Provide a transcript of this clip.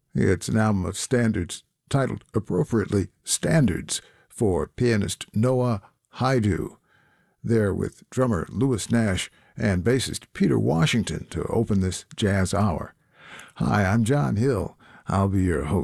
It's an album of standards titled appropriately Standards for pianist Noah Haidu. There with drummer Louis Nash and bassist Peter Washington to open this jazz hour. Hi, I'm John Hill. I'll be your host.